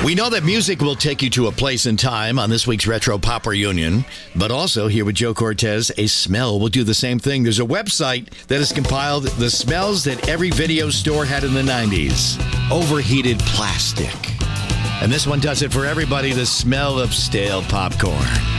We know that music will take you to a place in time on this week's Retro Pop Reunion, but also here with Joe Cortez, a smell will do the same thing. There's a website that has compiled the smells that every video store had in the 90s. Overheated plastic. And this one does it for everybody, the smell of stale popcorn.